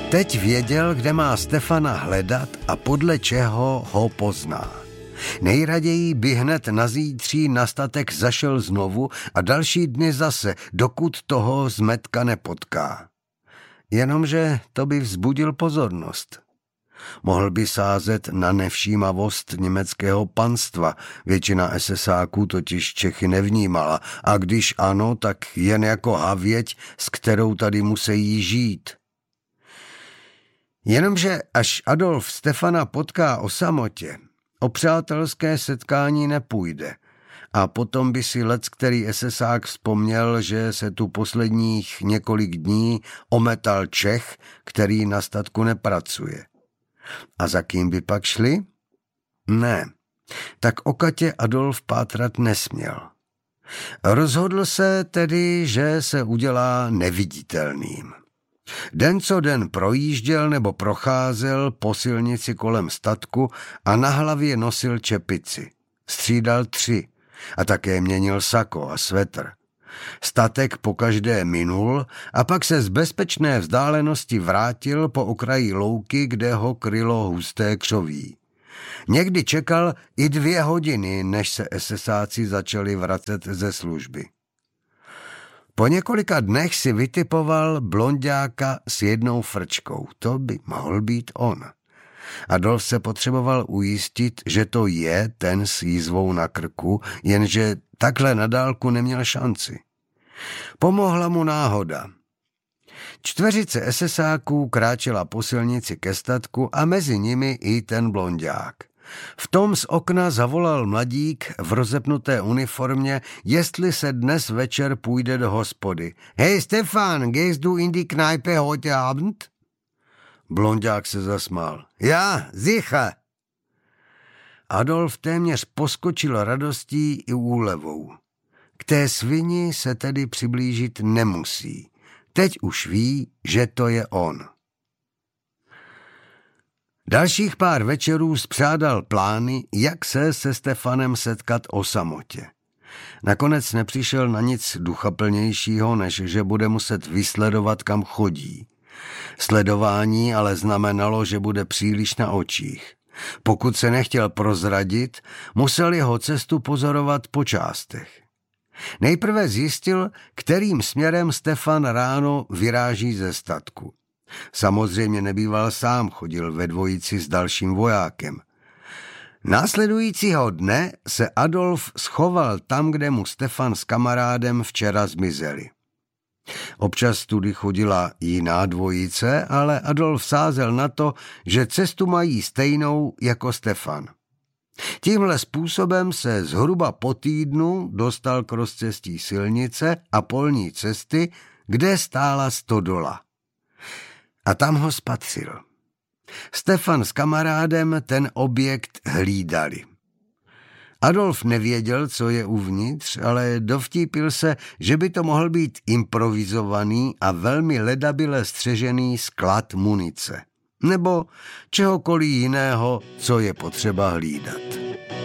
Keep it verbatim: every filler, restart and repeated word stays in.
Teď věděl, kde má Stefana hledat a podle čeho ho pozná. Nejraději by hned na zítří na statek zašel znovu a další dny zase, dokud toho zmetka nepotká. Jenomže to by vzbudil pozornost. Mohl by sázet na nevšímavost německého panstva, většina esesáků totiž Čechy nevnímala, a když ano, tak jen jako havěť, s kterou tady musí žít. Jenomže až Adolf Stefana potká o samotě, o přátelské setkání nepůjde. A potom by si leckterý esesák vzpomněl, že se tu posledních několik dní ometal Čech, který na statku nepracuje. A za kým by pak šli? Ne, tak o Katě Adolf pátrat nesměl. Rozhodl se tedy, že se udělá neviditelným. Den co den projížděl nebo procházel po silnici kolem statku a na hlavě nosil čepici. Střídal tři a také měnil sako a svetr. Statek pokaždé minul a pak se z bezpečné vzdálenosti vrátil po okraji louky, kde ho krylo husté křoví. Někdy čekal i dvě hodiny, než se esesáci začali vracet ze služby. Po několika dnech si vytipoval blonďáka s jednou frčkou. To by mohl být on. Adolf se potřeboval ujistit, že to je ten s jízvou na krku, jenže takhle na dálku neměl šanci. Pomohla mu náhoda. Čtveřice esesáků kráčela po silnici ke statku a mezi nimi i ten blonďák. V tom z okna zavolal mladík v rozepnuté uniformě, jestli se dnes večer půjde do hospody. Hej Stefan, gehst du in die Kneipe heute Abend? Blonďák se zasmál. Já, sicher. Adolf téměř poskočil radostí i úlevou. K té svini se tedy přiblížit nemusí. Teď už ví, že to je on. Dalších pár večerů spřádal plány, jak se se Stefanem setkat o samotě. Nakonec nepřišel na nic duchaplnějšího, než že bude muset vysledovat, kam chodí. Sledování ale znamenalo, že bude příliš na očích. Pokud se nechtěl prozradit, musel jeho cestu pozorovat po částech. Nejprve zjistil, kterým směrem Stefan ráno vyráží ze statku. Samozřejmě nebýval sám, chodil ve dvojici s dalším vojákem. Následujícího dne se Adolf schoval tam, kde mu Stefan s kamarádem včera zmizeli. Občas tudy chodila jiná dvojice, ale Adolf sázel na to, že cestu mají stejnou jako Stefan. Tímhle způsobem se zhruba po týdnu dostal k rozcestí silnice a polní cesty, kde stála stodola. A tam ho spatřil. Stefan s kamarádem ten objekt hlídali. Adolf nevěděl, co je uvnitř, ale dovtípil se, že by to mohl být improvizovaný a velmi ledabyle střežený sklad munice. Nebo čehokoliv jiného, co je potřeba hlídat.